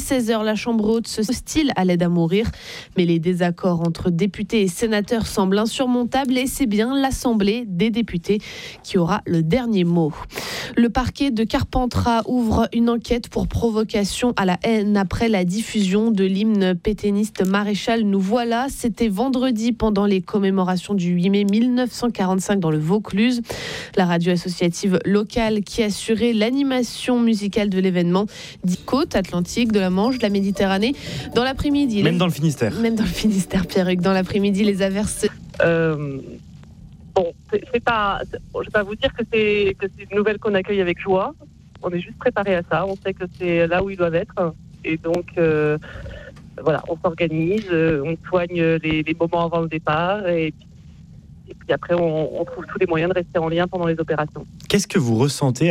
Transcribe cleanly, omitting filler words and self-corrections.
16h, la Chambre haute se hostile à l'aide à mourir. Mais les désaccords entre députés et sénateurs semblent insurmontables et c'est bien l'Assemblée des députés qui aura le dernier mot. Le parquet de Carpentras ouvre une enquête pour provocation à la haine après la diffusion de l'hymne pétainiste Maréchal nous voilà. C'était vendredi pendant les commémorations du 8 mai 1945 dans le Vaucluse. La radio associative locale qui assurait l'animation musicale de l'événement dit côte atlantique, de la Manche, de la Méditerranée. Dans l'après-midi... Même dans le Finistère. Même dans le Finistère, Pierruc. Dans l'après-midi, les averses... Bon, c'est pas, je vais pas vous dire que c'est une nouvelle qu'on accueille avec joie. On est juste préparé à ça. On sait que c'est là où ils doivent être. Et donc, voilà, on s'organise, on soigne les moments avant le départ. Et puis après, on trouve tous les moyens de rester en lien pendant les opérations. Qu'est-ce que vous ressentez